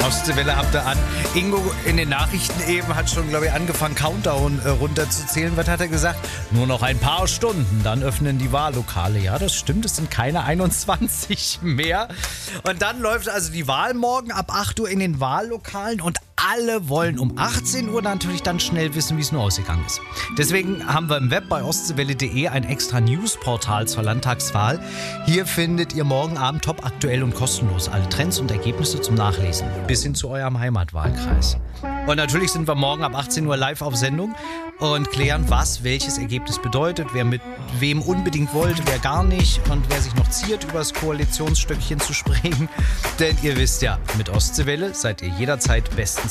Ostseewelle habt ihr an. Ingo in den Nachrichten eben hat schon, glaube ich, angefangen, Countdown runterzuzählen. Was hat er gesagt? Nur noch ein paar Stunden, dann öffnen die Wahllokale. Ja, das stimmt, es sind keine 21 mehr. Und dann läuft also die Wahl morgen ab 8 Uhr in den Wahllokalen und alle wollen um 18 Uhr natürlich dann schnell wissen, wie es nur ausgegangen ist. Deswegen haben wir im Web bei ostseewelle.de ein extra Newsportal zur Landtagswahl. Hier findet ihr morgen Abend top aktuell und kostenlos alle Trends und Ergebnisse zum Nachlesen. Bis hin zu eurem Heimatwahlkreis. Und natürlich sind wir morgen ab 18 Uhr live auf Sendung und klären, was welches Ergebnis bedeutet, wer mit wem unbedingt wollte, wer gar nicht und wer sich noch ziert, übers Koalitionsstöckchen zu springen. Denn ihr wisst ja, mit Ostseewelle seid ihr jederzeit bestens